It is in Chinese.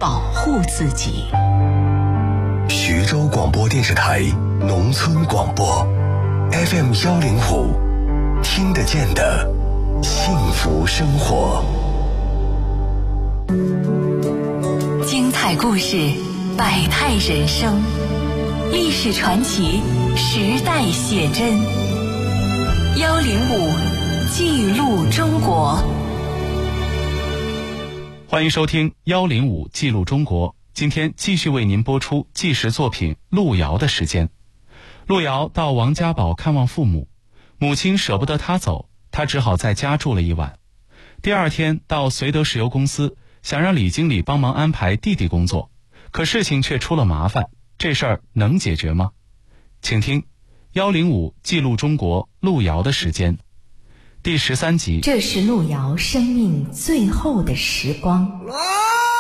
保护自己。 徐州广播电视台农村广播 FM105，听得见的幸福生活。 精彩故事，百态人生，历史传奇，时代写真。105记录中国。 欢迎收听105记录中国。今天继续为您播出纪实作品路遥的时间。路遥到王家堡看望父母，母亲舍不得他走，他只好在家住了一晚。第二天到绥德石油公司，想让李经理帮忙安排弟弟工作，可事情却出了麻烦，这事儿能解决吗？请听105记录中国路遥的时间第13集。 这是路遥生命最后的时光。